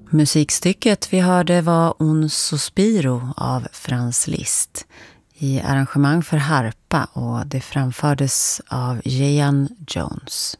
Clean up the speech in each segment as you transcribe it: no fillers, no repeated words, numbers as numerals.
Musikstycket vi hörde var Un Sospiro av Franz Liszt i arrangemang för harpa och det framfördes av Jan Jones.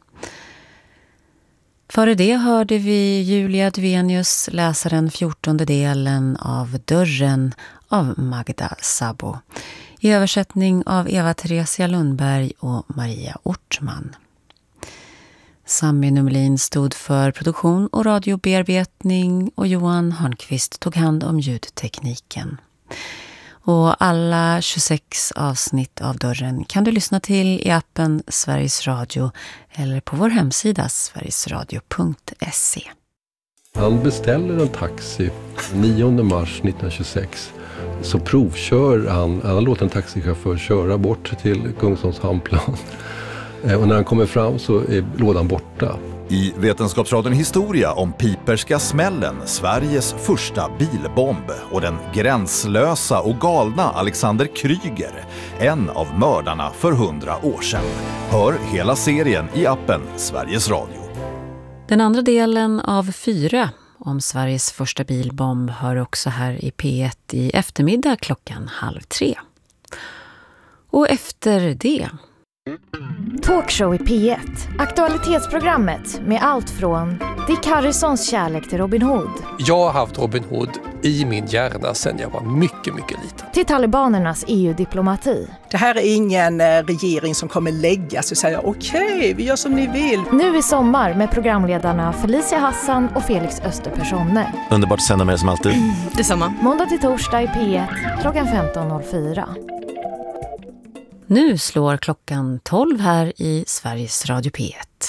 Före det hörde vi Julia Duvenius läsa den 14:e delen av Dörren av Magda Szabo i översättning av Eva-Theresia Lundberg och Maria Ortman. Sami Numelin stod för produktion och radiobearbetning och Johan Hörnqvist tog hand om ljudtekniken. Och alla 26 avsnitt av Dörren kan du lyssna till i appen Sveriges Radio eller på vår hemsida sverigesradio.se. Han beställer en taxi 9 mars 1926. Så provkör han låter en taxichaufför köra bort till Kungsholms hamnplan. Och när han kommer fram så är lådan borta. I Vetenskapsradion historia om Piperska smällen, Sveriges första bilbomb och den gränslösa och galna Alexander Kryger, en av mördarna för 100 år sedan. Hör hela serien i appen Sveriges Radio. Den andra delen av 4 om Sveriges första bilbomb hör också här i P1 i eftermiddag 2:30. Och efter det... Talkshow i P1. Aktualitetsprogrammet med allt från Dick Harrisons kärlek till Robin Hood. Jag har haft Robin Hood i min hjärna sedan jag var mycket, mycket liten. Till talibanernas EU-diplomati. Det här är ingen regering som kommer lägga sig och säga okej, vi gör som ni vill. Nu i sommar med programledarna Felicia Hassan och Felix Öster-Personne. Underbart att sända med er som alltid. Detsamma. Måndag till torsdag i P1 15:04. Nu slår klockan 12 här i Sveriges Radio P1.